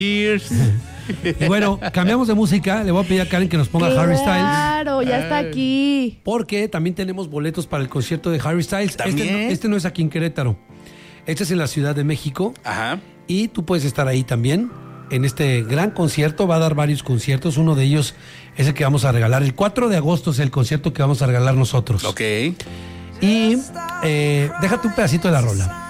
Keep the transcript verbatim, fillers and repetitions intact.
Cheers. Y bueno, cambiamos de música. Le voy a pedir a Karen que nos ponga Harry Styles. Claro, ya está aquí. Porque también tenemos boletos para el concierto de Harry Styles. Este no, este no es aquí en Querétaro. Este es en la Ciudad de México. Ajá. Y tú puedes estar ahí también en este gran concierto. Va a dar varios conciertos. Uno de ellos es el que vamos a regalar. El cuatro de agosto es el concierto que vamos a regalar nosotros. Ok. Y eh, déjate un pedacito de la rola.